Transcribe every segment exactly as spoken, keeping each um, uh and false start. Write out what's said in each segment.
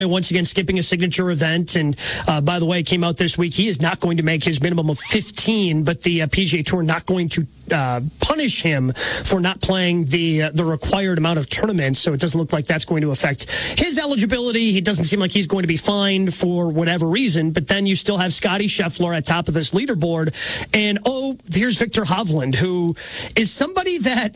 once again skipping a signature event. And uh, by the way, it came out this week. He is not going to make his minimum of fifteen, but the uh, P G A Tour not going to uh, punish him for not playing the uh, the required amount of tournaments. So it doesn't look like that's going to affect his eligibility. It doesn't seem like he's going to be fined for whatever reason. But then you still have Scottie Scheffler at top of this leaderboard. And, oh, here's Viktor Hovland, who is somebody that,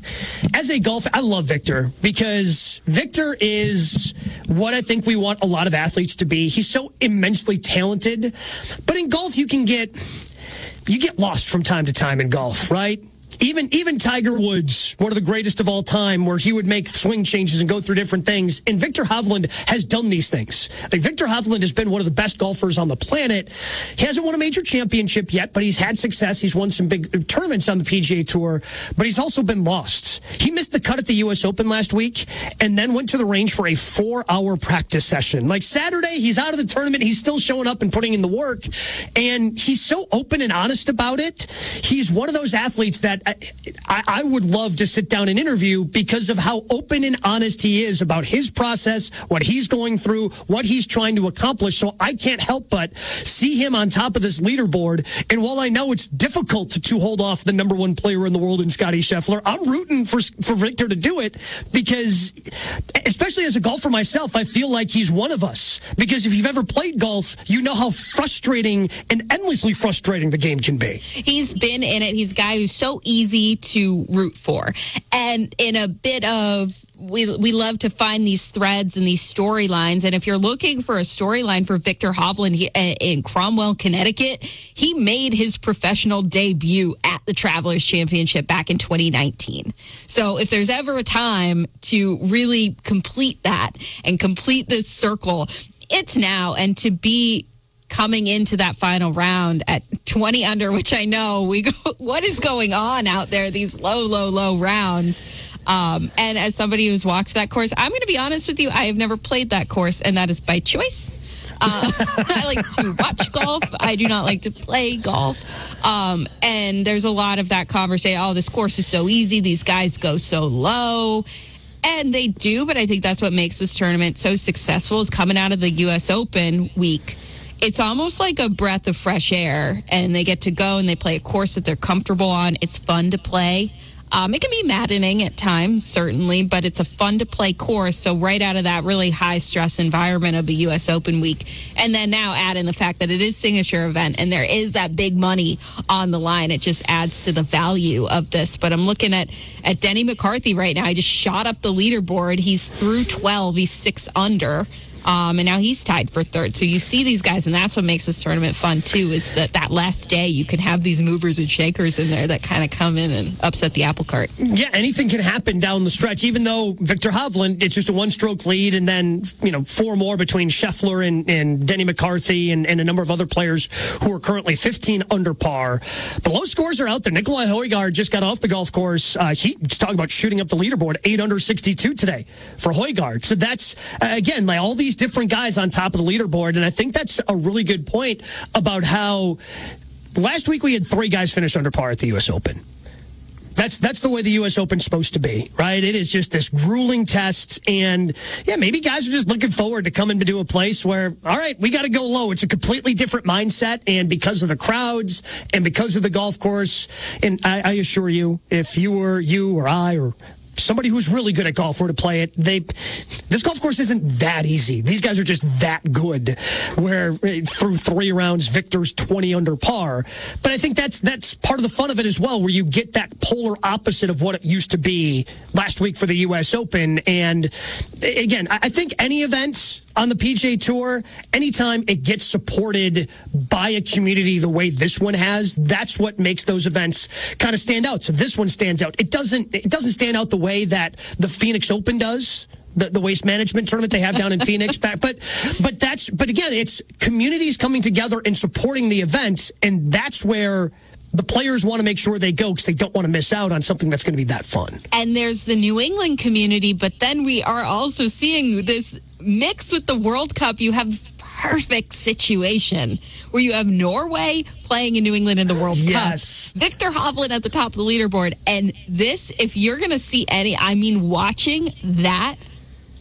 as a golfer, I love Viktor because Viktor is what I think we want a lot of athletes to be. He's so immensely talented. But in golf, you can get you get lost from time to time in golf, right? Even even Tiger Woods, one of the greatest of all time, where he would make swing changes and go through different things. And Viktor Hovland has done these things. Like Viktor Hovland has been one of the best golfers on the planet. He hasn't won a major championship yet, but he's had success. He's won some big tournaments on the P G A Tour, but he's also been lost. He missed the cut at the U S Open last week and then went to the range for a four-hour practice session. Like Saturday, he's out of the tournament. He's still showing up and putting in the work, and he's so open and honest about it. He's one of those athletes that I, I would love to sit down and interview because of how open and honest he is about his process, what he's going through, what he's trying to accomplish. So I can't help but see him on top of this leaderboard. And while I know it's difficult to, to hold off the number one player in the world in Scottie Scheffler, I'm rooting for, for Viktor to do it because, especially as a golfer myself, I feel like he's one of us. Because if you've ever played golf, you know how frustrating and endlessly frustrating the game can be. He's been in it. He's a guy who's so easy to root for. And in a bit of, we we love to find these threads and these storylines. And if you're looking for a storyline for Viktor Hovland he, uh, in Cromwell, Connecticut, he made his professional debut at the Travelers Championship back in twenty nineteen. So if there's ever a time to really complete that and complete this circle, it's now. And to be coming into that final round at twenty under, which I know we go, what is going on out there, these low, low, low rounds. Um, and as somebody who's watched that course, I'm going to be honest with you, I have never played that course, and that is by choice. Uh, I like to watch golf. I do not like to play golf. Um, and there's a lot of that conversation, oh, this course is so easy, these guys go so low. And they do, but I think that's what makes this tournament so successful is coming out of the U S Open week. It's almost like a breath of fresh air, and they get to go and they play a course that they're comfortable on. It's fun to play. Um, it can be maddening at times, certainly, but it's a fun-to-play course. So right out of that really high-stress environment of a U S Open week, and then now add in the fact that it is signature event and there is that big money on the line, it just adds to the value of this. But I'm looking at, at Denny McCarthy right now. He just shot up the leaderboard. He's through twelve. He's six under. Um, and now he's tied for third. So you see these guys, and that's what makes this tournament fun, too, is that that last day you can have these movers and shakers in there that kind of come in and upset the apple cart. Yeah, anything can happen down the stretch, even though Viktor Hovland, it's just a one-stroke lead, and then, you know, four more between Scheffler and, and Denny McCarthy and, and a number of other players who are currently fifteen under par. But low scores are out there. Nicolai Højgaard just got off the golf course. Uh, he's talking about shooting up the leaderboard, eight under sixty-two today for Højgaard. So that's, uh, again, like all these different guys on top of the leaderboard. And I think that's a really good point about how last week we had three guys finish under par at the U S Open. That's that's the way the U S Open's supposed to be, right? It is just this grueling test. And, yeah, maybe guys are just looking forward to coming to a place where, all right, we got to go low. It's a completely different mindset. And because of the crowds and because of the golf course, and I, I assure you, if you were you or I or somebody who's really good at golf were to play it, they this golf course isn't that easy. These guys are just that good, where through three rounds, Viktor's twenty under par. But I think that's that's part of the fun of it as well, where you get that polar opposite of what it used to be last week for the U S Open. And again, I think any event on the P G A Tour, anytime it gets supported by a community the way this one has, that's what makes those events kind of stand out. So this one stands out. It doesn't it doesn't stand out the way that the Phoenix Open does, the, the waste management tournament they have down in Phoenix. But but that's but again, it's communities coming together and supporting the events, and that's where the players want to make sure they go because they don't want to miss out on something that's going to be that fun. And there's the New England community, but then we are also seeing this mix with the World Cup. You have this perfect situation where you have Norway playing in New England in the World yes. Cup. Viktor Hovland at the top of the leaderboard. And this, if you're going to see any, I mean, watching that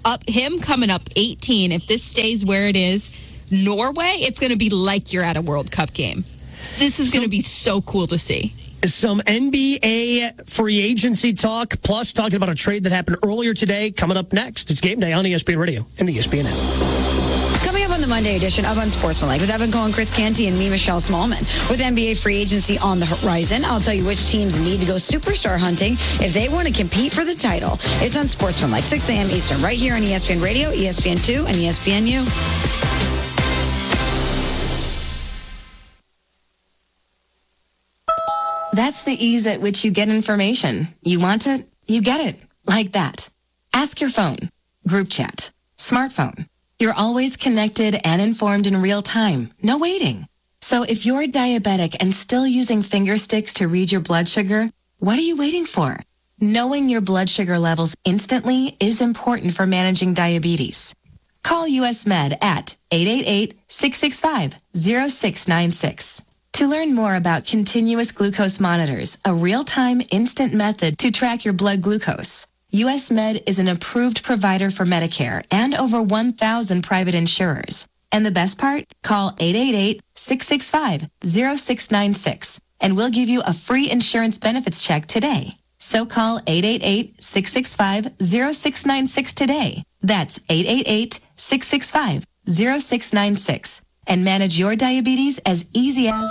up him coming up eighteen. If this stays where it is, Norway, it's going to be like you're at a World Cup game. This is going to be so cool to see. Some N B A free agency talk, plus talking about a trade that happened earlier today. Coming up next, it's Game Day on E S P N Radio and the E S P N app. Coming up on the Monday edition of Unsportsmanlike with Evan Cohen, Chris Canty, and me, Michelle Smallman. With N B A free agency on the horizon, I'll tell you which teams need to go superstar hunting if they want to compete for the title. It's Unsportsmanlike, six a.m. Eastern, right here on E S P N Radio, E S P N two, and E S P N U. That's the ease at which you get information. You want it, you get it. Like that. Ask your phone. Group chat. Smartphone. You're always connected and informed in real time. No waiting. So if you're diabetic and still using finger sticks to read your blood sugar, what are you waiting for? Knowing your blood sugar levels instantly is important for managing diabetes. Call U S Med at eight eight eight, six six five, zero six nine six. To learn more about continuous glucose monitors, a real-time instant method to track your blood glucose, U S Med is an approved provider for Medicare and over one thousand private insurers. And the best part? Call eight eight eight, six six five, zero six nine six and we'll give you a free insurance benefits check today. So call eight eight eight, six six five, zero six nine six today. That's eight eight eight, six six five, zero six nine six. And manage your diabetes as easy as...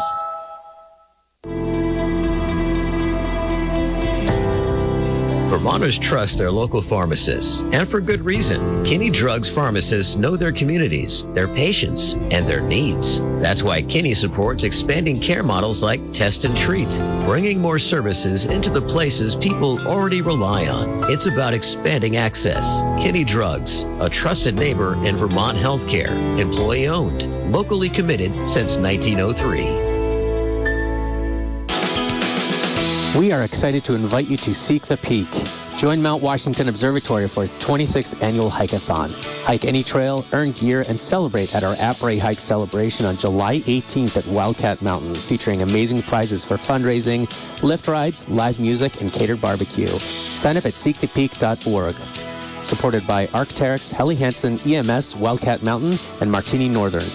Vermonters trust their local pharmacists, and for good reason. Kinney Drugs pharmacists know their communities, their patients, and their needs. That's why Kinney supports expanding care models like Test and Treat, bringing more services into the places people already rely on. It's about expanding access. Kinney Drugs, a trusted neighbor in Vermont healthcare, employee-owned, locally committed since nineteen oh three. We are excited to invite you to Seek the Peak. Join Mount Washington Observatory for its twenty-sixth annual hike-a-thon. Hike any trail, earn gear, and celebrate at our Après Hike celebration on July eighteenth at Wildcat Mountain, featuring amazing prizes for fundraising, lift rides, live music, and catered barbecue. Sign up at seek the peak dot org. Supported by Arc'teryx, Helly Hansen, E M S, Wildcat Mountain, and Martini Northern.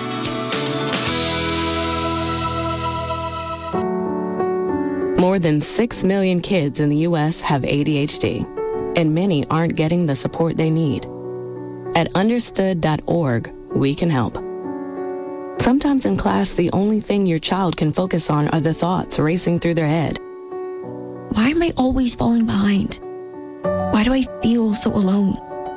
More than six million kids in the U S have A D H D, and many aren't getting the support they need. At understood dot org, we can help. Sometimes in class, the only thing your child can focus on are the thoughts racing through their head. Why am I always falling behind? Why do I feel so alone?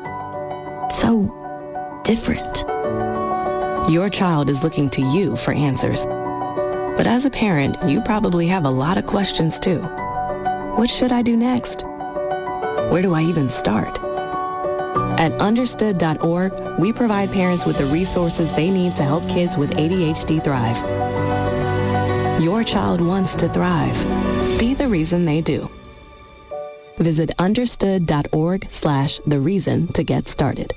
So different. Your child is looking to you for answers. But as a parent, you probably have a lot of questions too. What should I do next? Where do I even start? At understood dot org, we provide parents with the resources they need to help kids with A D H D thrive. Your child wants to thrive. Be the reason they do. Visit understood dot org slash the reason to get started.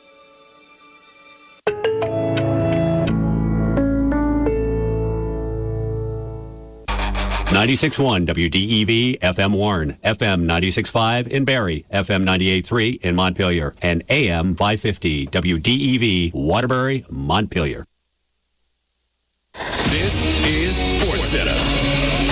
ninety-six point one W D E V F M Warren, F M ninety-six point five in Barrie, F M ninety-eight point three in Montpelier, and A M five fifty W D E V Waterbury, Montpelier. This is SportsCenter.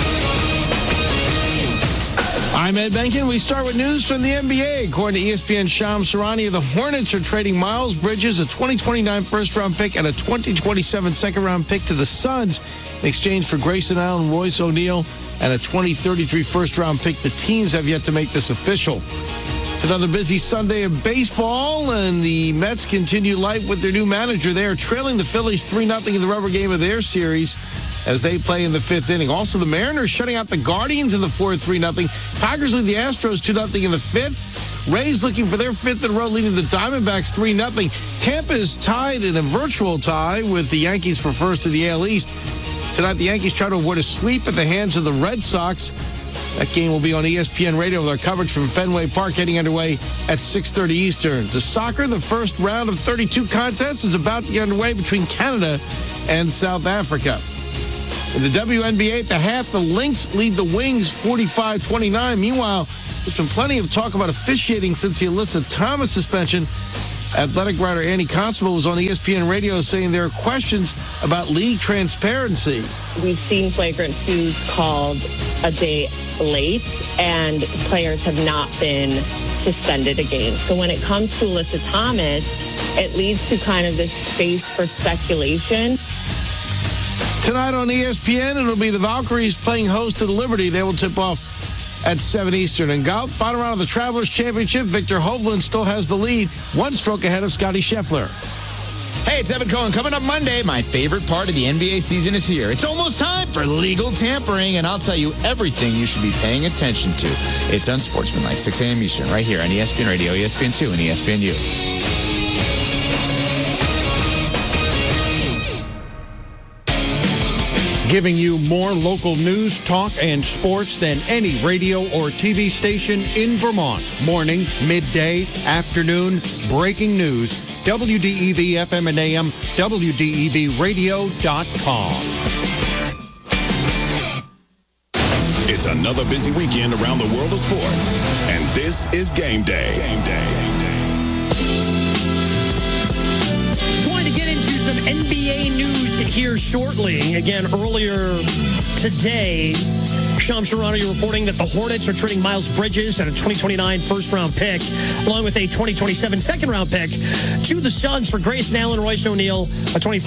I'm Ed Benkin. We start with news from the N B A. According to E S P N's Shams Charania, the Hornets are trading Miles Bridges, a twenty twenty-nine first-round pick, and a twenty twenty-seven second-round pick to the Suns in exchange for Grayson Allen, Royce O'Neal, and a twenty thirty-three first-round pick. The teams have yet to make this official. It's another busy Sunday of baseball, and the Mets continue life with their new manager. They are trailing the Phillies three nothing in the rubber game of their series as they play in the fifth inning. Also, the Mariners shutting out the Guardians in the fourth, three nothing. Tigers lead the Astros two nothing in the fifth. Rays looking for their fifth in a row, leading the Diamondbacks three nothing. Tampa is tied in a virtual tie with the Yankees for first of the A L East. Tonight, the Yankees try to avoid a sweep at the hands of the Red Sox. That game will be on E S P N Radio with our coverage from Fenway Park heading underway at six thirty Eastern. To soccer, the first round of thirty-two contests is about to get underway between Canada and South Africa. In the W N B A at the half, the Lynx lead the Wings forty-five twenty-nine. Meanwhile, There's been plenty of talk about officiating since the Alyssa Thomas suspension. Athletic writer Annie Constable was on E S P N Radio saying there are questions about league transparency. We've seen flagrant twos called a day late, and players have not been suspended a game. So when it comes to Alyssa Thomas, it leads to kind of this space for speculation. Tonight on E S P N, it'll be the Valkyries playing host to the Liberty. They will tip off at seven Eastern. And golf, final round of the Travelers Championship, Victor Hovland still has the lead, one stroke ahead of Scotty Scheffler. Hey, it's Evan Cohen. Coming up Monday, my favorite part of the N B A season is here. It's almost time for legal tampering, and I'll tell you everything you should be paying attention to. It's Unsportsmanlike, six a.m. Eastern, right here on E S P N Radio, E S P N two, and E S P N U. Giving you more local news, talk, and sports than any radio or T V station in Vermont. Morning, midday, afternoon, breaking news. W D E V F M and A M, W D E V radio dot com. It's another busy weekend around the world of sports, and this is Game Day. Game Day. Going to get into some N B A news here shortly. Again, earlier today, Shams Charania reporting that the Hornets are trading Miles Bridges and a twenty twenty-nine first-round pick, along with a twenty twenty-seven second-round pick, to the Suns for Grayson Allen, Royce O'Neal, a twenty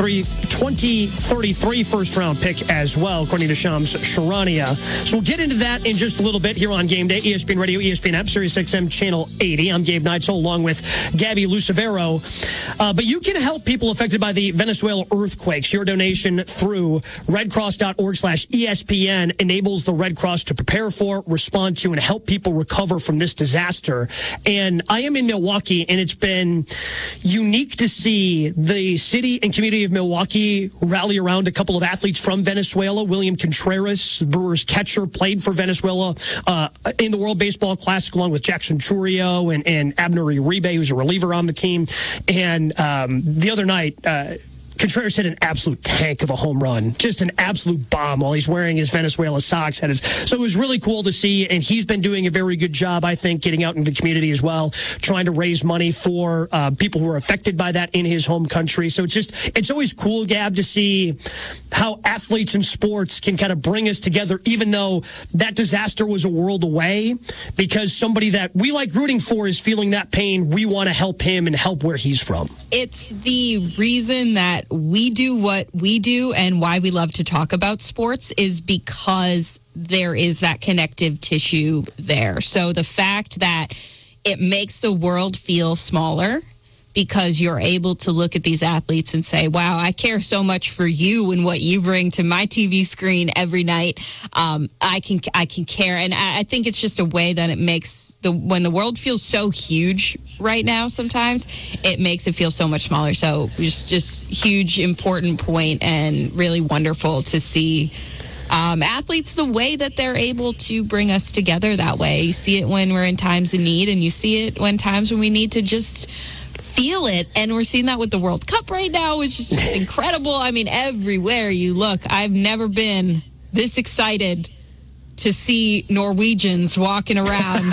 thirty-three first-round pick as well, according to Shams Charania. So we'll get into that in just a little bit here on Game Day. E S P N Radio, E S P N App, Sirius X M Channel eighty. I'm Gabe Neitzel, along with Gabby Lucevero. Uh, but you can help people affected by the Venezuela earthquakes. Your donation through redcross.org slash ESPN enables the Red Cross to prepare for, respond to, and help people recover from this disaster. And I am in Milwaukee, and it's been unique to see the city and community of Milwaukee rally around a couple of athletes from Venezuela. William Contreras, the Brewers catcher, played for Venezuela uh, in the World Baseball Classic, along with Jackson Churio and, and Abner Uribe, who's a reliever on the team. And um, the other night, uh, Contreras hit an absolute tank of a home run, just an absolute bomb while he's wearing his Venezuela socks. Had his, so it was really cool to see, and he's been doing a very good job, I think, getting out into the community as well, trying to raise money for uh, people who are affected by that in his home country. So it's just, it's always cool, Gab, to see how athletes and sports can kind of bring us together, even though that disaster was a world away, because somebody that we like rooting for is feeling that pain. We want to help him and help where he's from. It's the reason that we do what we do and why we love to talk about sports is because there is that connective tissue there. So the fact that it makes the world feel smaller because you're able to look at these athletes and say, wow, I care so much for you and what you bring to my T V screen every night. Um, I can I can care. And I, I think it's just a way that it makes the when the world feels so huge right now, sometimes it makes it feel so much smaller. So just just huge, important point, and really wonderful to see Um, athletes the way that they're able to bring us together that way. You see it when we're in times of need, and you see it when times when we need to just feel it. And we're seeing that with the World Cup right now, which is just incredible. I mean, everywhere you look, I've never been this excited to see Norwegians walking around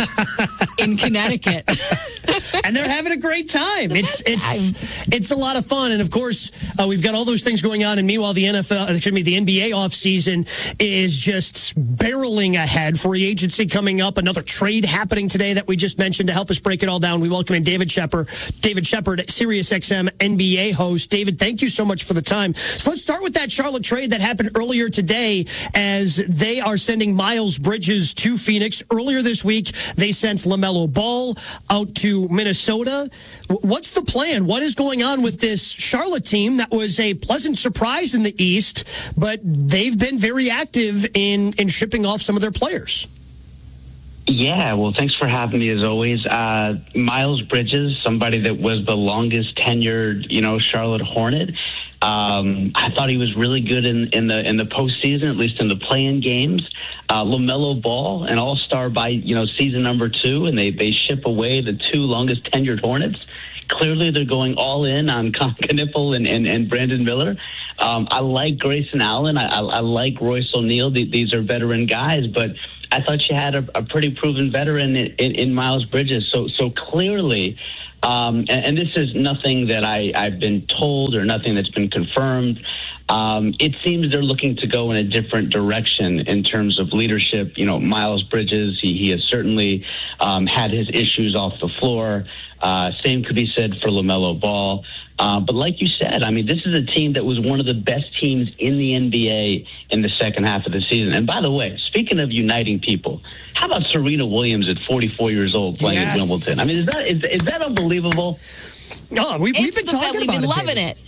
in Connecticut. And they're having a great time. It's it's it's a lot of fun. And of course, uh, we've got all those things going on. And meanwhile, the N F L, excuse me, the N B A offseason is just barreling ahead. Free agency coming up. Another trade happening today that we just mentioned. To help us break it all down, we welcome in David Shepard. David Shepard, Sirius X M N B A host. David, thank you so much for the time. So let's start with that Charlotte trade that happened earlier today, as they are sending Miles Bridges to Phoenix. Earlier this week, they sent LaMelo Ball out to Minnesota. What's the plan? What is going on with this Charlotte team that was a pleasant surprise in the East, but they've been very active in, in shipping off some of their players? Yeah, well, thanks for having me as always. Uh, Miles Bridges, somebody that was the longest tenured, you know, Charlotte Hornet. Um, I thought he was really good in, in the in the postseason, at least in the play-in games. Uh, LaMelo Ball, an all-star by, you know, season number two, and they, they ship away the two longest tenured Hornets. Clearly, they're going all in on Knippel and, and, and Brandon Miller. Um, I like Grayson Allen. I, I, I like Royce O'Neal. These are veteran guys, but I thought you had a, a pretty proven veteran in, in, in Miles Bridges. So so clearly, um, and, and this is nothing that I, I've been told or nothing that's been confirmed. Um, it seems they're looking to go in a different direction in terms of leadership. You know, Miles Bridges, he, he has certainly um, had his issues off the floor. Uh, same could be said for LaMelo Ball. Uh, but like you said, I mean, this is a team that was one of the best teams in the N B A in the second half of the season. And by the way, speaking of uniting people, how about Serena Williams at forty-four years old playing yes. at Wimbledon? I mean, is that is, is that unbelievable? Oh, we, we've been talking we've about been it. Loving it.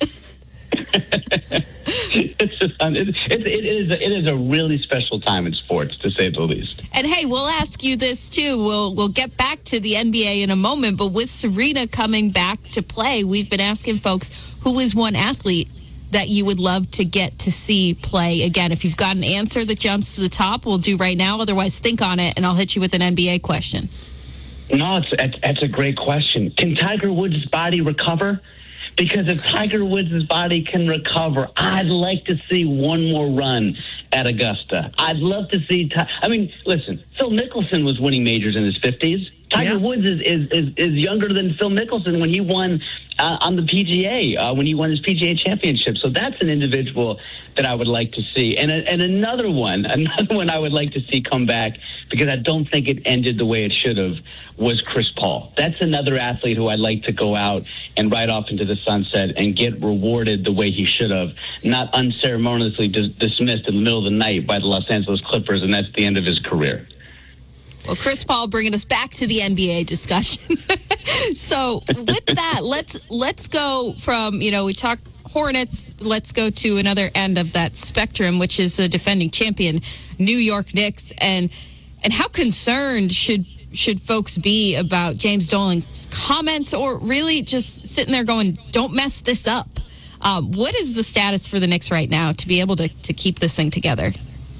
it's just, it, it, it, is a, it is a really special time in sports, to say the least. And hey, we'll ask you this too. We'll we'll get back to the N B A in a moment, but with Serena coming back to play, we've been asking folks who is one athlete that you would love to get to see play again. If you've got an answer that jumps to the top, we'll do right now. Otherwise, think on it, and I'll hit you with an N B A question. No, it's, it's, it's a great question. Can Tiger Woods' body recover? Because if Tiger Woods' body can recover, I'd like to see one more run at Augusta. I'd love to see. Ti- I mean, listen, Phil Mickelson was winning majors in his fifties. Tiger yeah. Woods is, is, is, is younger than Phil Mickelson when he won uh, on the P G A, uh, when he won his P G A championship. So that's an individual that I would like to see. And, a, and another one, another one I would like to see come back, because I don't think it ended the way it should have, was Chris Paul. That's another athlete who I'd like to go out and ride off into the sunset and get rewarded the way he should have, not unceremoniously dis- dismissed in the middle of the night by the Los Angeles Clippers, and that's the end of his career. Well, Chris Paul bringing us back to the N B A discussion. So with that, let's let's go from, you know, we talked Hornets, let's go to another end of that spectrum, which is the defending champion, New York Knicks. And and how concerned should should folks be about James Dolan's comments, or really just sitting there going, don't mess this up? Um, what is the status for the Knicks right now to be able to, to keep this thing together?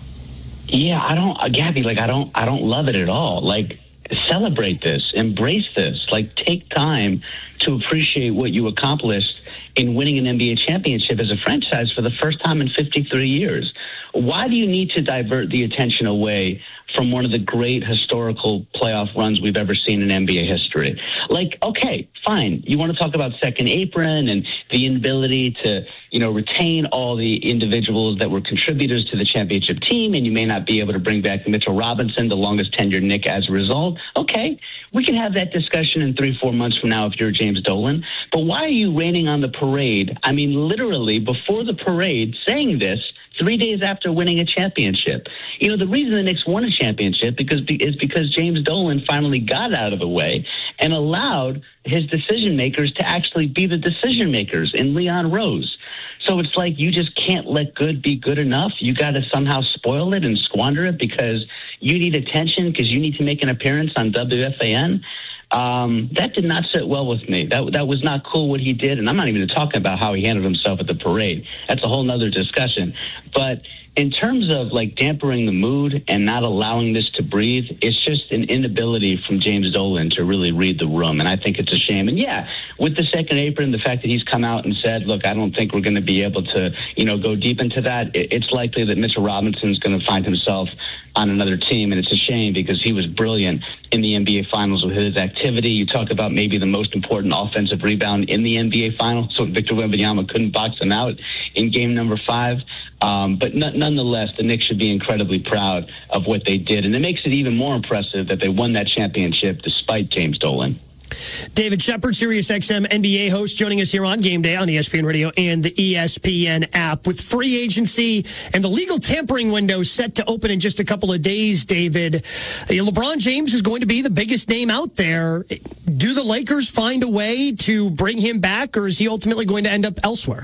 Yeah, I don't, uh, Gabby, like, I don't, I don't love it at all. Like, celebrate this, embrace this, like, take time to appreciate what you accomplished in winning an N B A championship as a franchise for the first time in fifty-three years. Why do you need to divert the attention away from one of the great historical playoff runs we've ever seen in N B A history? Like, okay, fine. You want to talk about second apron and the inability to, you know, retain all the individuals that were contributors to the championship team, and you may not be able to bring back Mitchell Robinson, the longest tenured Knick, as a result. Okay, we can have that discussion in three, four months from now if you're James Dolan. But why are you raining on the parade? I mean, literally before the parade, saying this three days after winning a championship. You know, the reason the Knicks won a championship because is because James Dolan finally got out of the way and allowed his decision makers to actually be the decision makers in Leon Rose. So it's like you just can't let good be good enough. You got to somehow spoil it and squander it because you need attention, because you need to make an appearance on W F A N. Um, that did not sit well with me. That that was not cool what he did, and I'm not even talking about how he handled himself at the parade. That's a whole nother discussion. But in terms of like dampering the mood and not allowing this to breathe, it's just an inability from James Dolan to really read the room, and I think it's a shame. And yeah, with the second apron, the fact that he's come out and said, look, I don't think we're going to be able to, you know, go deep into that, it's likely that Mitchell Robinson's going to find himself on another team, and it's a shame because he was brilliant in the N B A Finals with his activity. You talk about maybe the most important offensive rebound in the N B A Finals, so Victor Wembanyama couldn't box him out in game number five. Um, but n- nonetheless, the Knicks should be incredibly proud of what they did, and it makes it even more impressive that they won that championship despite James Dolan. David Shepard, Sirius X M N B A host, joining us here on Game Day on E S P N Radio and the E S P N app. With free agency and the legal tampering window set to open in just a couple of days, David, LeBron James is going to be the biggest name out there. Do the Lakers find a way to bring him back, or is he ultimately going to end up elsewhere?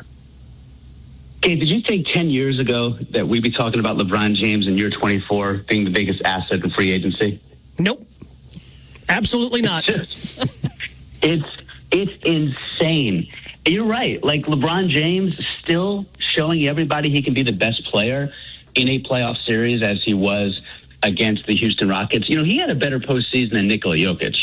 Hey, did you think ten years ago that we'd be talking about LeBron James in year twenty-four being the biggest asset in free agency? Nope. Absolutely not. It's, just, it's it's insane. You're right. Like, LeBron James still showing everybody he can be the best player in a playoff series as he was against the Houston Rockets. You know, he had a better postseason than Nikola Jokic,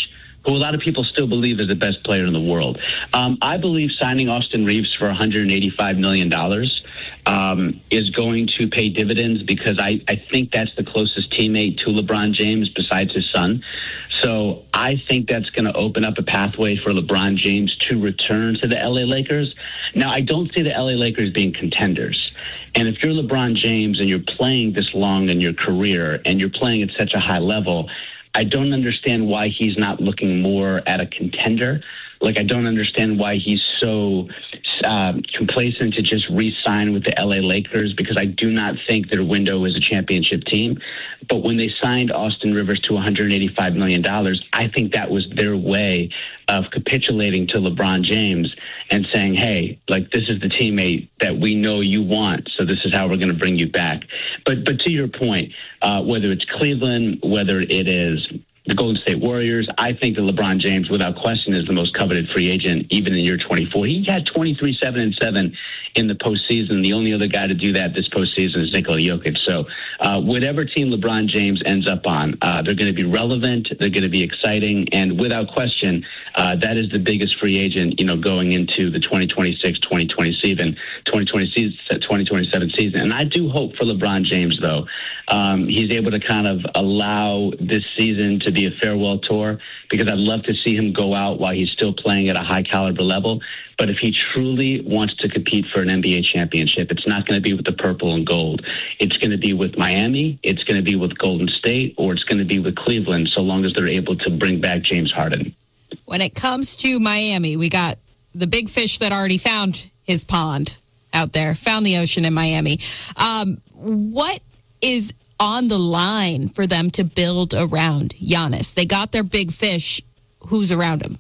who a lot of people still believe is the best player in the world. Um, I believe signing Austin Reeves for one hundred eighty-five million dollars um, is going to pay dividends because I, I think that's the closest teammate to LeBron James besides his son. So I think that's going to open up a pathway for LeBron James to return to the L A Lakers. Now, I don't see the L A Lakers being contenders. And if you're LeBron James and you're playing this long in your career and you're playing at such a high level, I don't understand why he's not looking more at a contender. Like, I don't understand why he's so uh, complacent to just re-sign with the L A Lakers, because I do not think their window is a championship team. But when they signed Austin Rivers to one hundred eighty-five million dollars, I think that was their way of capitulating to LeBron James and saying, hey, like, this is the teammate that we know you want, so this is how we're going to bring you back. But but to your point, uh, whether it's Cleveland, whether it is the Golden State Warriors, I think that LeBron James, without question, is the most coveted free agent, even in year twenty-four. He had twenty-three, seven, and seven in the postseason. The only other guy to do that this postseason is Nikola Jokic. So uh, whatever team LeBron James ends up on, uh, they're going to be relevant, they're going to be exciting, and without question, uh, that is the biggest free agent, you know, going into the twenty twenty-six twenty twenty season, twenty twenty-seven season. And I do hope for LeBron James, though, um, he's able to kind of allow this season to be a farewell tour, because I'd love to see him go out while he's still playing at a high caliber level. But if he truly wants to compete for an N B A championship, it's not going to be with the purple and gold. It's going to be with Miami, it's going to be with Golden State, or it's going to be with Cleveland, so long as they're able to bring back James Harden. When it comes to Miami, we got the big fish that already found his pond out there, found the ocean in Miami. Um, what is on the line for them to build around Giannis? They got their big fish. Who's around him?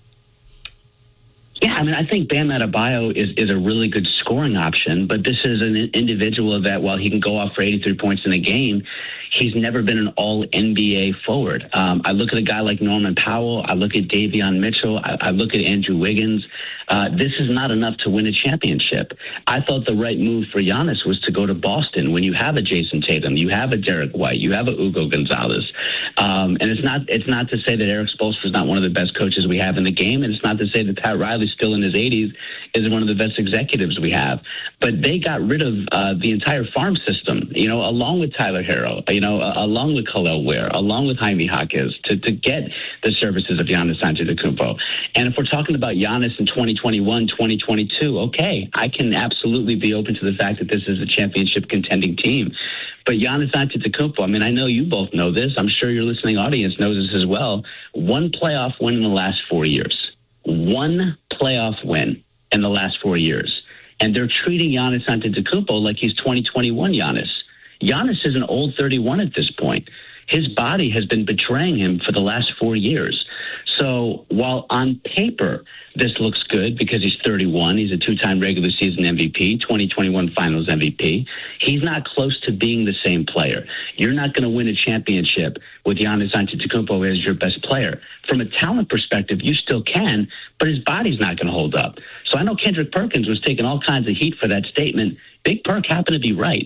Yeah, I mean, I think Bam Adebayo is, is a really good scoring option, but this is an individual that, while he can go off for eighty-three points in a game, he's never been an all N B A forward. Um, I look at a guy like Norman Powell. I look at Davion Mitchell. I, I look at Andrew Wiggins. Uh, this is not enough to win a championship. I thought the right move for Giannis was to go to Boston when you have a Jason Tatum, you have a Derek White, you have a Ugo Gonzalez. Um, and it's not it's not to say that Eric Spoelstra is not one of the best coaches we have in the game, and it's not to say that Pat Riley, still in his eighties, is one of the best executives we have. But they got rid of uh, the entire farm system, you know, along with Tyler Herro, you know, uh, along with Khalil Ware, along with Jaime Jaquez, to, to get the services of Giannis Antetokounmpo. And if we're talking about Giannis in twenty twenty-one, twenty twenty-two, okay, I can absolutely be open to the fact that this is a championship contending team. But Giannis Antetokounmpo, I mean, I know you both know this. I'm sure your listening audience knows this as well. One playoff win in the last four years. One playoff win in the last four years. And they're treating Giannis Antetokounmpo like he's twenty twenty-one Giannis. Giannis is an old thirty-one at this point. His body has been betraying him for the last four years. So while on paper this looks good because he's thirty-one, he's a two-time regular season M V P, twenty twenty-one Finals M V P, he's not close to being the same player. You're not going to win a championship with Giannis Antetokounmpo as your best player. From a talent perspective, you still can, but his body's not going to hold up. So I know Kendrick Perkins was taking all kinds of heat for that statement. Big Perk happened to be right.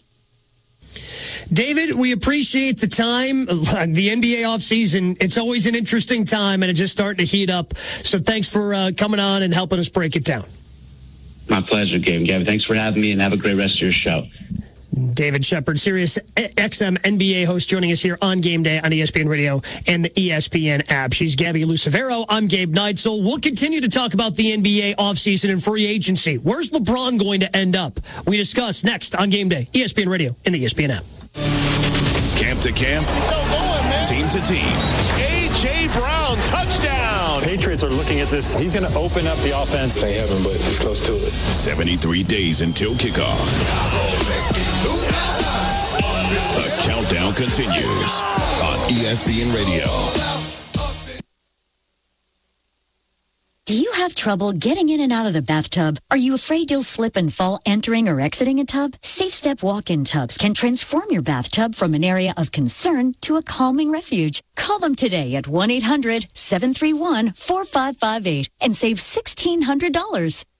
David, we appreciate the time. The N B A offseason, it's always an interesting time, and it's just starting to heat up. So thanks for uh, coming on and helping us break it down. My pleasure, Gabe. Gavin, thanks for having me, and have a great rest of your show. David Shepard, Sirius X M N B A host, joining us here on Game Day on E S P N Radio and the E S P N app. She's Gabby Lucevero. I'm Gabe Neitzel. We'll continue to talk about the N B A offseason and free agency. Where's LeBron going to end up? We discuss next on Game Day, E S P N Radio and the E S P N app. Camp to camp, team to team. A J. Brown, touchdown. Patriots are looking at this. He's going to open up the offense. They haven't, but it's close to it. seventy-three days until kickoff. The countdown continues on E S P N Radio. Do you have trouble getting in and out of the bathtub? Are you afraid you'll slip and fall entering or exiting a tub? Safe Step walk-in tubs can transform your bathtub from an area of concern to a calming refuge. Call them today at one eight hundred seven three one four five five eight and save sixteen hundred dollars.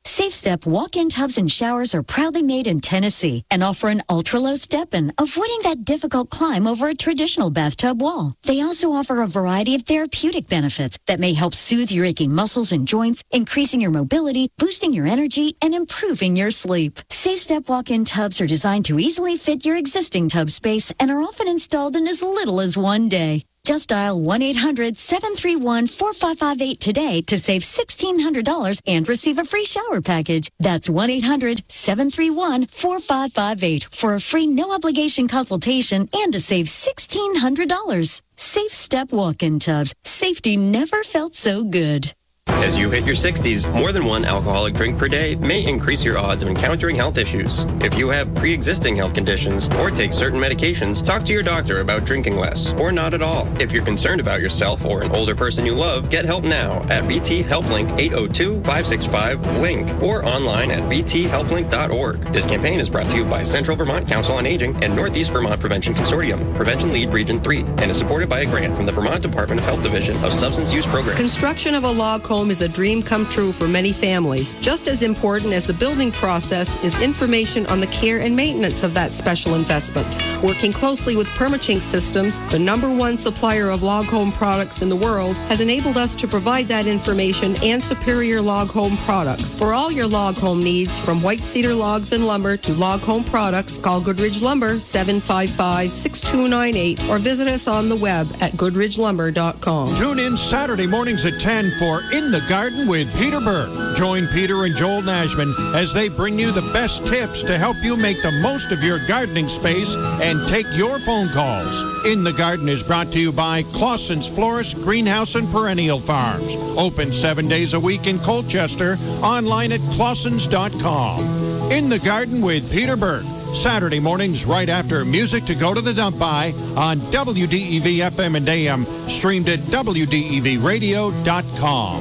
Safe Step walk-in tubs and showers are proudly made in Tennessee and offer an ultra-low step-in, avoiding that difficult climb over a traditional bathtub wall. They also offer a variety of therapeutic benefits that may help soothe your aching muscles and joints, increasing your mobility, boosting your energy, and improving your sleep. Safe Step walk-in tubs are designed to easily fit your existing tub space and are often installed in as little as one day. Just dial one eight hundred seven three one four five five eight today to save sixteen hundred dollars and receive a free shower package. That's one eight hundred seven three one four five five eight for a free no-obligation consultation and to save sixteen hundred dollars. Safe Step walk-in tubs. Safety never felt so good. As you hit your sixties, more than one alcoholic drink per day may increase your odds of encountering health issues. If you have pre-existing health conditions or take certain medications, talk to your doctor about drinking less or not at all. If you're concerned about yourself or an older person you love, get help now at V T HelpLink eight oh two, five six five, LINK or online at v t help link dot org. This campaign is brought to you by Central Vermont Council on Aging and Northeast Vermont Prevention Consortium, Prevention Lead Region three, and is supported by a grant from the Vermont Department of Health Division of Substance Use Programs. Construction of a log home is a dream come true for many families. Just as important as the building process is information on the care and maintenance of that special investment. Working closely with Permachink Systems, the number one supplier of log home products in the world, has enabled us to provide that information and superior log home products. For all your log home needs, from white cedar logs and lumber to log home products, call Goodridge Lumber seven five five, six two nine eight or visit us on the web at goodridge lumber dot com. Tune in Saturday mornings at ten for In the Garden with Peter Burke. Join Peter and Joel Nashman as they bring you the best tips to help you make the most of your gardening space and take your phone calls. In the Garden is brought to you by Clausen's Florist, Greenhouse, and Perennial Farms. Open seven days a week in Colchester, online at clausens dot com. In the Garden with Peter Burke. Saturday mornings right after Music to Go to the Dump By on W D E V F M and A M, streamed at w d e v radio dot com.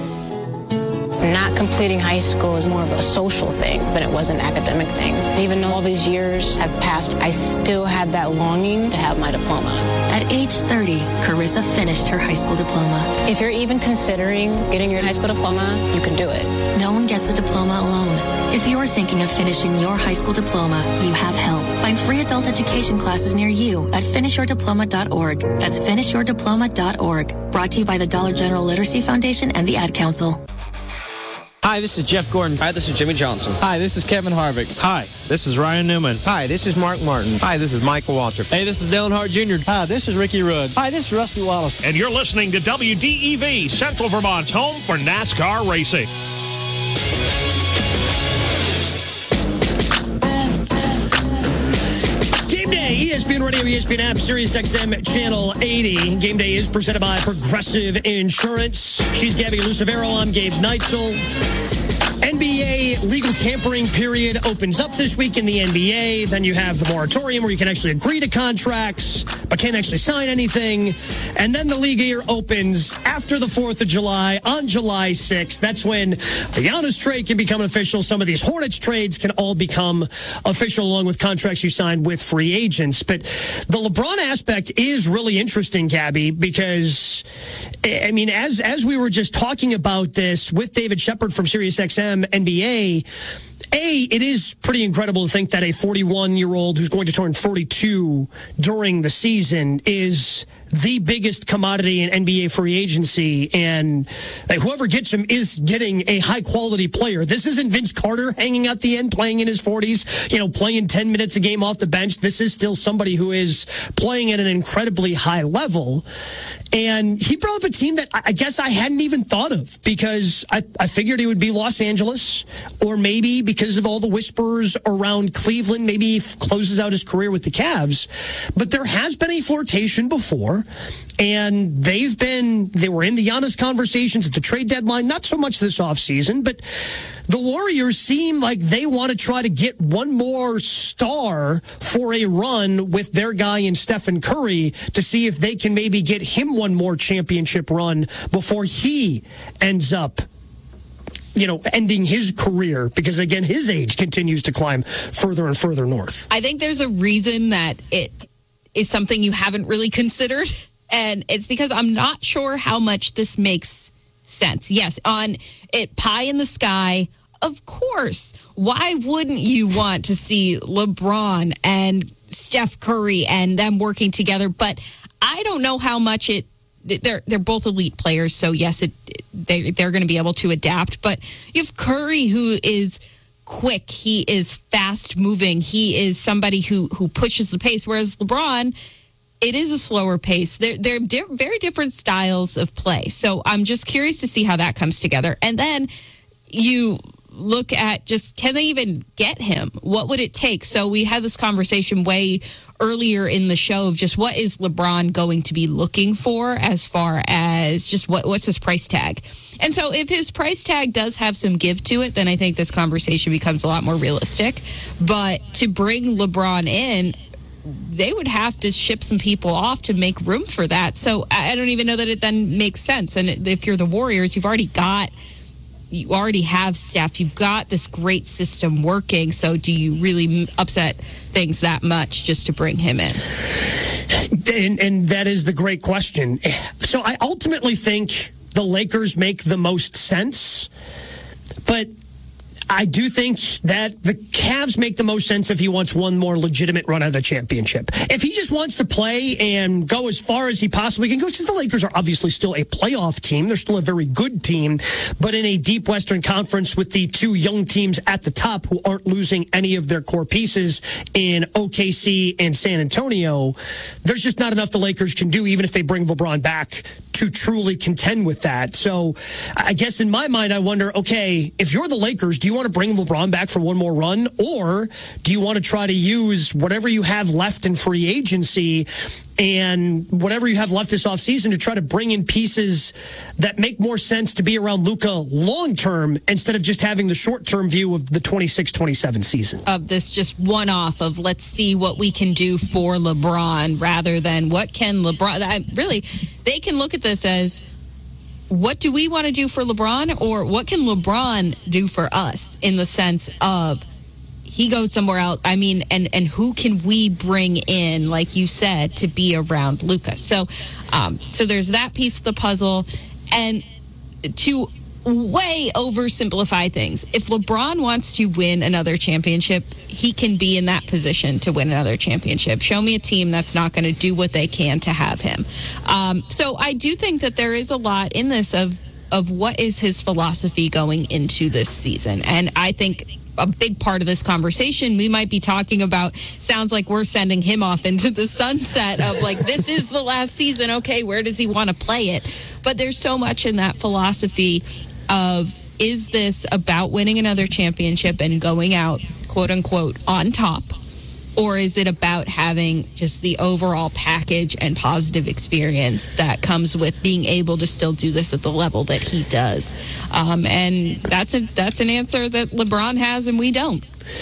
Not completing high school is more of a social thing than it was an academic thing. Even though all these years have passed, I still had that longing to have my diploma. At age thirty, Carissa finished her high school diploma. If you're even considering getting your high school diploma, you can do it. No one gets a diploma alone. If you're thinking of finishing your high school diploma, you have help. Find free adult education classes near you at finish your diploma dot org. That's finish your diploma dot org. Brought to you by the Dollar General Literacy Foundation and the Ad Council. Hi, this is Jeff Gordon. Hi, this is Jimmy Johnson. Hi, this is Kevin Harvick. Hi, this is Ryan Newman. Hi, this is Mark Martin. Hi, this is Michael Waltrip. Hey, this is Dale Hart Junior Hi, this is Ricky Rudd. Hi, this is Rusty Wallace. And you're listening to W D E V, Central Vermont's home for NASCAR racing. E S P N Radio, E S P N app, Sirius X M Channel eighty. Game Day is presented by Progressive Insurance. She's Gabby Lucevero. I'm Gabe Neitzel. N B A legal tampering period opens up this week in the N B A. Then you have the moratorium where you can actually agree to contracts but can't actually sign anything. And then the league year opens after the fourth of July on July sixth. That's when the Giannis trade can become official. Some of these Hornets trades can all become official along with contracts you sign with free agents. But the LeBron aspect is really interesting, Gabby, because, I mean, as as we were just talking about this with David Shepard from Sirius X M N B A, A, it is pretty incredible to think that a forty-one-year-old who's going to turn forty-two during the season is the biggest commodity in N B A free agency, and like, whoever gets him is getting a high-quality player. This isn't Vince Carter hanging out the end, playing in his forties, you know, playing ten minutes a game off the bench. This is still somebody who is playing at an incredibly high level, and he brought up a team that I guess I hadn't even thought of, because I, I figured it would be Los Angeles, or maybe because of all the whispers around Cleveland, maybe he closes out his career with the Cavs. But there has been a flirtation before, and they've been, they were in the Giannis conversations at the trade deadline, not so much this offseason, but the Warriors seem like they want to try to get one more star for a run with their guy in Stephen Curry to see if they can maybe get him one more championship run before he ends up, you know, ending his career, because, again, his age continues to climb further and further north. I think there's a reason that it is something you haven't really considered, and it's because I'm not sure how much this makes sense. Yes, on it, pie in the sky, of course, why wouldn't you want to see LeBron and Steph Curry and them working together? But I don't know how much it, they're they're both elite players. So yes, it, they, they're going to be able to adapt. But you have Curry, who is quick. He is fast moving. He is somebody who, who pushes the pace. Whereas LeBron, it is a slower pace. They're, they're di- very different styles of play. So I'm just curious to see how that comes together. And then you look at just, can they even get him? What would it take? So we had this conversation way earlier in the show of just what is LeBron going to be looking for as far as just what what's his price tag? And so if his price tag does have some give to it, then I think this conversation becomes a lot more realistic. But to bring LeBron in, they would have to ship some people off to make room for that. So I don't even know that it then makes sense. And if you're the Warriors, you've already got, you already have Steph. You've got this great system working. So do you really upset things that much just to bring him in? And, and that is the great question. So I ultimately think the Lakers make the most sense, but I do think that the Cavs make the most sense if he wants one more legitimate run at the championship. If he just wants to play and go as far as he possibly can go, because the Lakers are obviously still a playoff team. They're still a very good team, but in a deep Western Conference with the two young teams at the top who aren't losing any of their core pieces in O K C and San Antonio, there's just not enough the Lakers can do, even if they bring LeBron back, to truly contend with that. So I guess in my mind, I wonder, okay, if you're the Lakers, do you want to bring LeBron back for one more run, or do you want to try to use whatever you have left in free agency and whatever you have left this offseason to try to bring in pieces that make more sense to be around Luka long-term instead of just having the short-term view of the twenty-six twenty-seven season? Of this just one-off of let's see what we can do for LeBron rather than what can LeBron... I, really, they can look at this as, what do we want to do for LeBron, or what can LeBron do for us in the sense of he goes somewhere else? I mean, and, and who can we bring in, like you said, to be around Luka? So, um, so there's that piece of the puzzle. And to way oversimplify things, if LeBron wants to win another championship, he can be in that position to win another championship. Show me a team that's not going to do what they can to have him. Um, so I do think that there is a lot in this of of what is his philosophy going into this season. And I think a big part of this conversation we might be talking about sounds like we're sending him off into the sunset of like, this is the last season. Okay, where does he want to play it? But there's so much in that philosophy of, is this about winning another championship and going out, quote unquote, on top? Or is it about having just the overall package and positive experience that comes with being able to still do this at the level that he does? Um, and that's a that's an answer that LeBron has and we don't.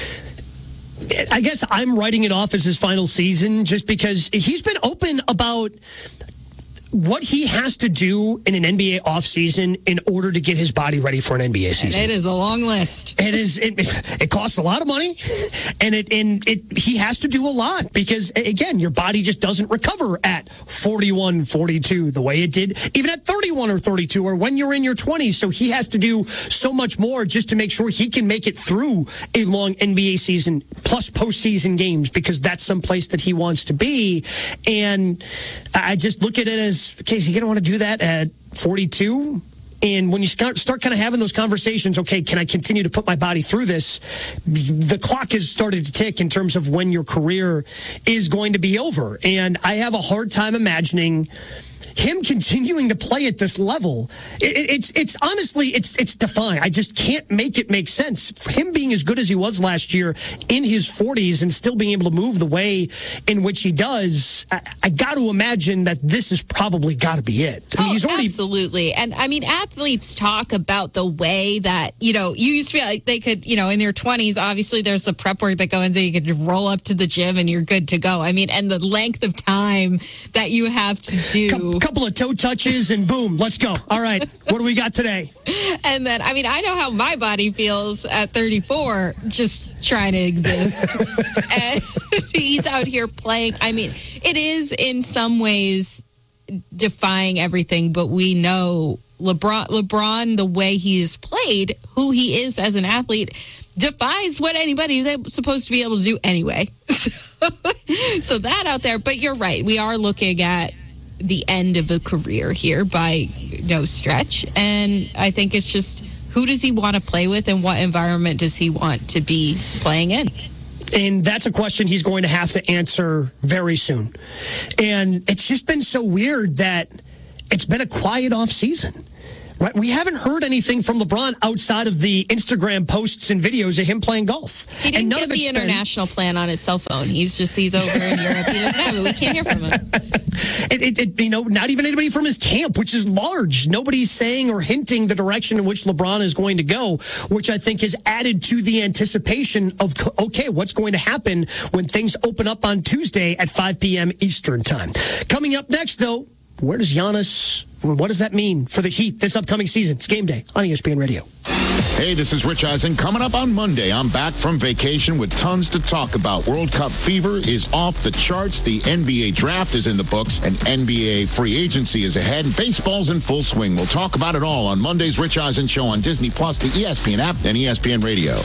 I guess I'm writing it off as his final season just because he's been open about what he has to do in an N B A offseason in order to get his body ready for an N B A season. And it is a long list. It is. It, it costs a lot of money, and it and it he has to do a lot because, again, your body just doesn't recover at forty-one, forty-two the way it did even at thirty-one or thirty-two or when you're in your twenties. So he has to do so much more just to make sure he can make it through a long N B A season plus postseason games, because that's some place that he wants to be. And I just look at it as, okay, is he going to want to do that at forty-two? And when you start, start kind of having those conversations, okay, can I continue to put my body through this? The clock has started to tick in terms of when your career is going to be over. And I have a hard time imagining him continuing to play at this level. It, it, it's it's honestly, it's it's defying. I just can't make it make sense. For him being as good as he was last year in his forties and still being able to move the way in which he does, I, I got to imagine that this has probably got to be it. I mean, oh, he's already absolutely. And I mean, athletes talk about the way that, you know, you used to feel like they could, you know, in their twenties, obviously there's the prep work that goes into, you could roll up to the gym and you're good to go. I mean, and the length of time that you have to do. Couple of toe touches and boom, let's go. All right, what do we got today? And then, I mean, I know how my body feels at thirty-four, just trying to exist. And he's out here playing. I mean, it is in some ways defying everything, but we know LeBron, LeBron, the way he's played, who he is as an athlete, defies what anybody's supposed to be able to do anyway. So that out there. But you're right. We are looking at the end of a career here by no stretch. And I think it's just, who does he want to play with and what environment does he want to be playing in? And that's a question he's going to have to answer very soon. And it's just been so weird that it's been a quiet off season. Right? We haven't heard anything from LeBron outside of the Instagram posts and videos of him playing golf. He didn't and none get of the been... international plan on his cell phone. He's just, he's over in Europe. He doesn't have it. We can't hear from him. It, it, it, you know, not even anybody from his camp, which is large. Nobody's saying or hinting the direction in which LeBron is going to go, which I think has added to the anticipation of, okay, what's going to happen when things open up on Tuesday at five p.m. Eastern time. Coming up next, though, where does Giannis, what does that mean for the Heat this upcoming season? It's Game Day on E S P N Radio. Hey, this is Rich Eisen. Coming up on Monday, I'm back from vacation with tons to talk about. World Cup fever is off the charts. The N B A draft is in the books, and N B A free agency is ahead. Baseball's in full swing. We'll talk about it all on Monday's Rich Eisen Show on Disney Plus, the E S P N app, and E S P N Radio.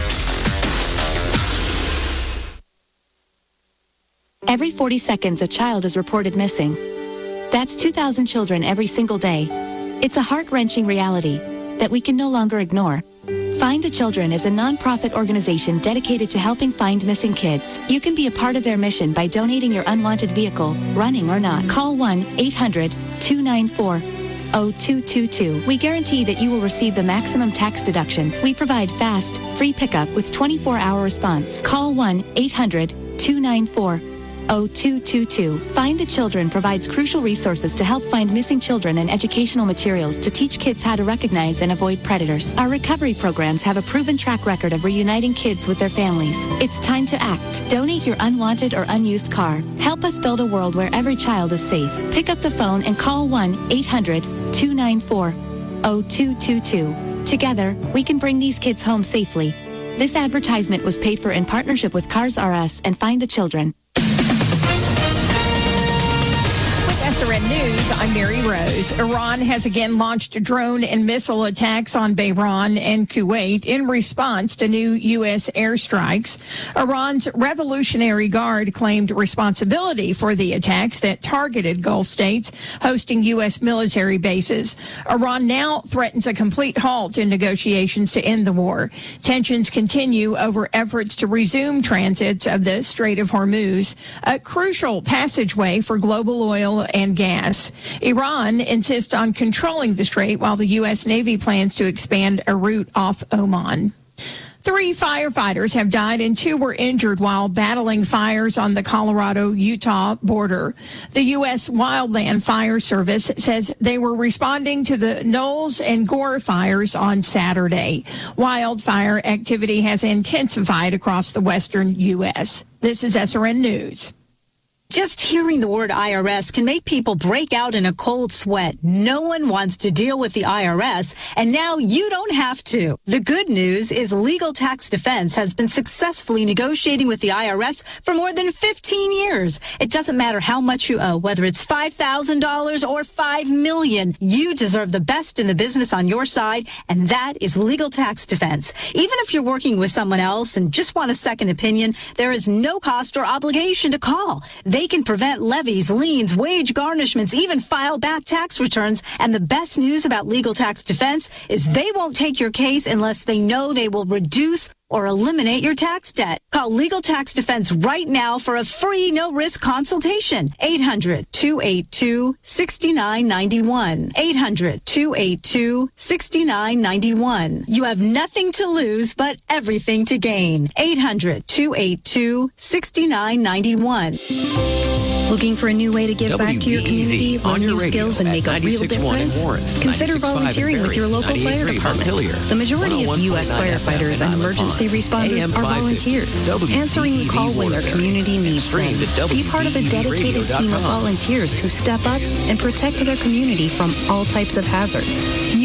Every forty seconds, a child is reported missing. That's two thousand children every single day. It's a heart-wrenching reality that we can no longer ignore. Find the Children is a non-profit organization dedicated to helping find missing kids. You can be a part of their mission by donating your unwanted vehicle, running or not. Call one eight hundred two nine four oh two two two. We guarantee that you will receive the maximum tax deduction. We provide fast, free pickup with twenty-four hour response. Call one eight hundred two nine four oh two two two. Find the Children provides crucial resources to help find missing children and educational materials to teach kids how to recognize and avoid predators. Our recovery programs have a proven track record of reuniting kids with their families. It's time to act. Donate your unwanted or unused car. Help us build a world where every child is safe. Pick up the phone and call one eight hundred two nine four oh two two two. Together, we can bring these kids home safely. This advertisement was paid for in partnership with Cars R Us and Find the Children. S R N News, I'm Mary Rose. Iran has again launched drone and missile attacks on Bahrain and Kuwait in response to new U S airstrikes. Iran's Revolutionary Guard claimed responsibility for the attacks that targeted Gulf states hosting U S military bases. Iran now threatens a complete halt in negotiations to end the war. Tensions continue over efforts to resume transits of the Strait of Hormuz, a crucial passageway for global oil and gas. Iran insists on controlling the strait while the U S Navy plans to expand a route off Oman. Three firefighters have died and two were injured while battling fires on the Colorado-Utah border. The U S Wildland Fire Service says they were responding to the Knowles and Gore fires on Saturday. Wildfire activity has intensified across the western U S. This is S R N News. Just hearing the word I R S can make people break out in a cold sweat. No one wants to deal with the I R S, and now you don't have to. The good news is Legal Tax Defense has been successfully negotiating with the I R S for more than fifteen years. It doesn't matter how much you owe, whether it's five thousand dollars or five million dollars. You deserve the best in the business on your side, and that is Legal Tax Defense. Even if you're working with someone else and just want a second opinion, there is no cost or obligation to call. They can prevent levies, liens, wage garnishments, even file back tax returns. And the best news about Legal Tax Defense is they won't take your case unless they know they will reduce or eliminate your tax debt. Call Legal Tax Defense right now for a free no-risk consultation. eight hundred two eight two six nine nine one. eight hundred two eight two six nine nine one. You have nothing to lose but everything to gain. eight hundred two eight two six nine nine one. Looking for a new way to give back to your community, learn new skills, and make a real difference? Consider volunteering with your local fire department. The majority of U S firefighters and emergency responders are volunteers, answering the call when their community needs them. Be part of a dedicated team of volunteers who step up and protect their community from all types of hazards. You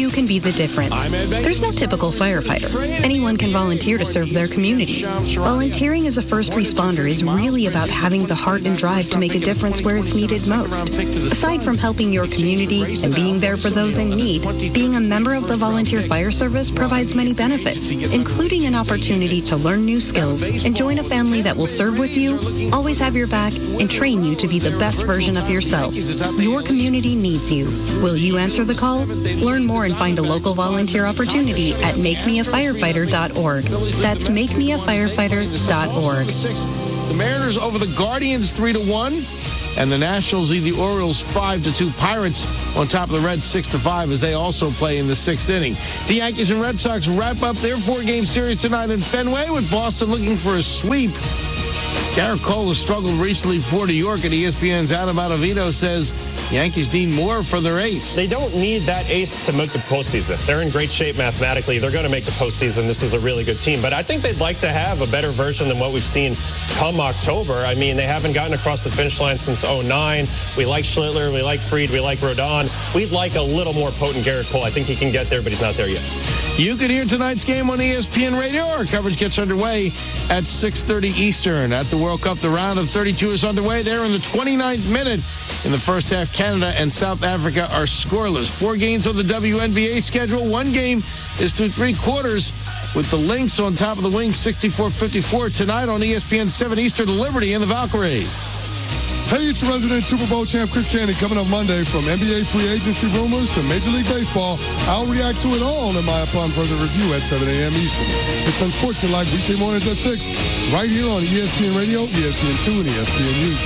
You can be the difference. There's no typical firefighter. Anyone can volunteer to serve their community. Volunteering as a first responder is really about having the heart and drive to make a difference where it's needed most. Aside from helping your community and being there for those in need, being a member of the Volunteer Fire Service provides many benefits, including an opportunity to learn new skills and join a family that will serve with you, always have your back, and train you to be the best version of yourself. Your community needs you. Will you answer the call? Learn more and find a local volunteer opportunity at make me a firefighter dot org. That's make me a firefighter dot org. The Mariners over the Guardians three to one, and the Nationals lead the Orioles five to two. Pirates on top of the Reds six to five as they also play in the sixth inning. The Yankees and Red Sox wrap up their four-game series tonight in Fenway with Boston looking for a sweep. Garrett Cole has struggled recently for New York, and E S P N's Adam Ottavino says Yankees need more for their ace. They don't need that ace to make the postseason. They're in great shape mathematically. They're going to make the postseason. This is a really good team. But I think they'd like to have a better version than what we've seen come October. I mean, they haven't gotten across the finish line since oh nine. We like Schlittler. We like Fried. We like Rodon. We'd like a little more potent Garrett Cole. I think he can get there, but he's not there yet. You can hear tonight's game on E S P N Radio. Our coverage gets underway at six thirty Eastern. At the World Cup, the round of thirty-two is underway. They're in the twenty-ninth minute. In the first half, Canada and South Africa are scoreless. Four games on the W N B A schedule. One game is through three quarters with the Lynx on top of the wing, sixty-four fifty-four. Tonight on E S P N seven Eastern, the Liberty and the Valkyries. Hey, it's your resident Super Bowl champ, Chris Candy, coming up Monday. From N B A free agency rumors to Major League Baseball, I'll react to it all in my upon further review at seven a.m. Eastern. It's Unsportsmanlike weekday mornings at six, right here on E S P N Radio, E S P N two, and E S P N U.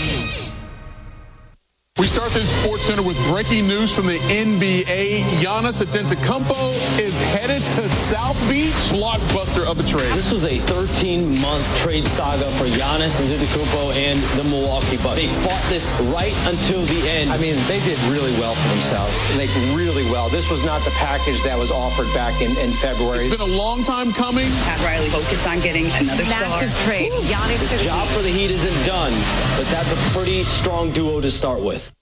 We start this Sports Center with breaking news from the N B A. Giannis Antetokounmpo is headed to South Beach. Blockbuster of a trade. This was a thirteen-month trade saga for Giannis Antetokounmpo and the Milwaukee Bucks. They fought this right until the end. I mean, they did really well for themselves. Like, really well. This was not the package that was offered back in, in February. It's been a long time coming. Pat Riley focused on getting another Massive star. trade. Giannis. The job for the Heat isn't done, but that's a pretty strong duo to start with.